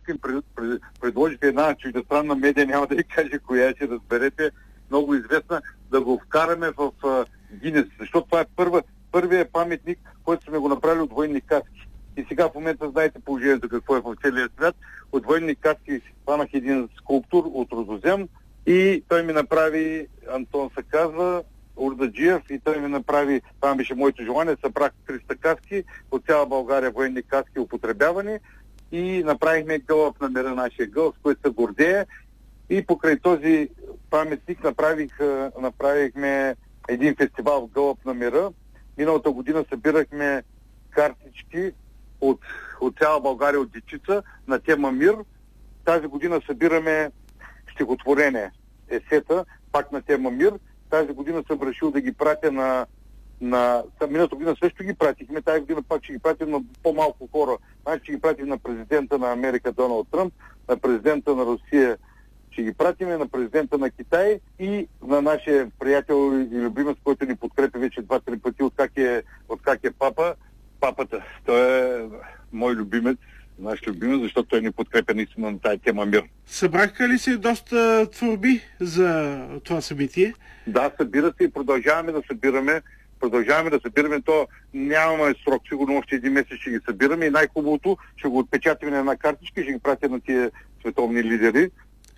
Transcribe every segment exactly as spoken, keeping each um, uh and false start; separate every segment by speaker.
Speaker 1: каска им пред, пред, предложите една чуждестранна медия, няма да ви каже коя, ще разберете, много известна, да го вкараме в uh, Гинес, защото това е първа, първият паметник, който сме го направили от военни каски. И сега в момента знаете положението какво е в целия свят. От военни каски хванах един скулптур от Родозем и той ми направи, Антон се казва, Урдаджиев, и той ми направи, това беше моето желание, събрах триста каски от цяла България, военни каски употребявани, и направихме гълъб на мира, нашия гълъб, с който се гордее, и покрай този паметник направих, направихме един фестивал в гълъб на мира. Миналата година събирахме картички от, от цяла България, от дечица, на тема мир. Тази година събираме стихотворение, есета, пак на тема мир. Тази година съм решил да ги пратя на... на... Миналата година също ги пратихме, тази година пак ще ги пратим на по-малко хора. Значи ще ги пратим на президента на Америка Доналд Тръмп, на президента на Русия ще ги пратиме, на президента на Китай и на нашия приятел и любимец, който ни подкрепя вече два-три пъти, от как е, от как е папа. Папата. Той е мой любимец, наш любимец, защото той ни подкрепя наистина на тази тема мир.
Speaker 2: Събраха ли се доста творби за това събитие?
Speaker 1: Да, събира се и продължаваме да събираме. Продължаваме да събираме. То нямаме срок, сигурно още един месец ще ги събираме и най-хубавото ще го отпечатаме на една картичка и ще ги пратя на тия световни лидери.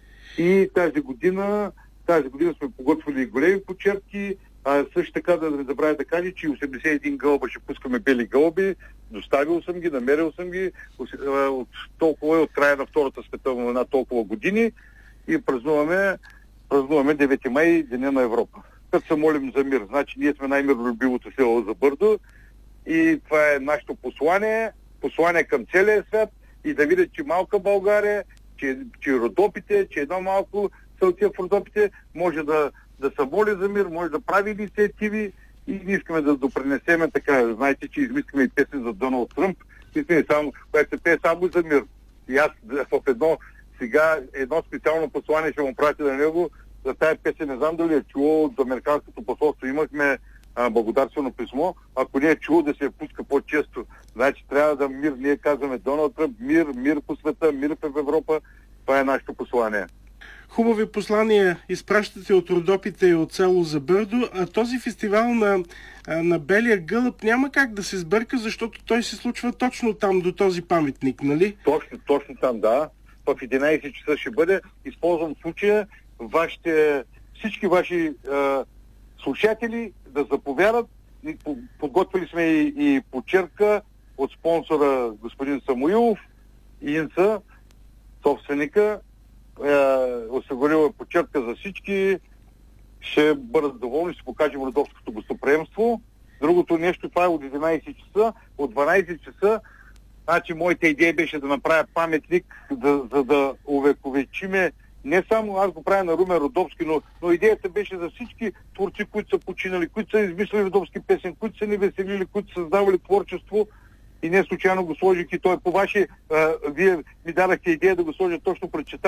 Speaker 1: И тази година, тази година сме подготвили големи почерки, а също така да не забравя да кажа, че осемдесет и един гълъба ще пускаме бели гълъби, доставил съм ги, намерил съм ги от толкова, от края на Втората световна война, толкова години, и празнуваме, празнуваме девети май, Деня на Европа. Като се молим за мир. Значи ние сме най-миролюбивото село за Бърдо и това е нашето послание, послание към целия свят, и да видят, че малка България, че, че Родопите, че едно малко селце в Родопите може да, да се моли за мир, може да прави инициативи, и ние искаме да допринесеме така. Знаете, че измислиме и песен за Доналд Тръмп, само, която се пее само за мир. И аз в едно сега едно специално послание ще му пратя на него. За тая песен не знам дали е чуло, от Американското посолство имахме а, благодарствено писмо. Ако не е чуло, да се я пуска по-често. Значи трябва да мир. Ние казваме Доналд Тръмп, мир, мир по света, мир в Европа. Това е нашето послание.
Speaker 2: Хубави послания изпращате от Родопите и от село Забърдо, а този фестивал на, на Белия гълъб няма как да се сбърка, защото той се случва точно там, до този паметник, нали?
Speaker 1: Точно, точно там, да. В единайсет часа ще бъде. Използвам случая вашите, всички ваши е, слушатели да заповядат. Подготвили сме и, и почерка от спонсора господин Самуилов, Инца, собственика. Е, осигурила е почерка за всички. Ще бъдат доволни, ще покажем родопското гостоприемство. Другото нещо, това е от единайсет часа. От дванайсет часа, значи моята идея беше да направя паметник, да, за да увековечиме не само аз го правя на Румен Родопски, но, но идеята беше за всички творци, които са починали, които са измислили родопски песен, които са ни веселили, които са създавали творчество, и не случайно го сложих и той по ваше, а, вие ми дадахте идея да го сложа точно пред чета.